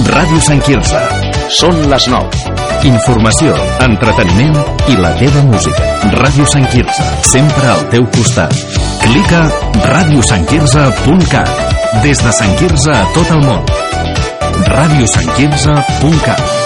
Ràdio Sant Quirze. Són les 9. Informació, entreteniment i la teva música. Ràdio Sant Quirze, sempre al teu costat. Clica radiosantquirze.cat. Des de Sant Quirze a tot el món. radiosantquirze.cat.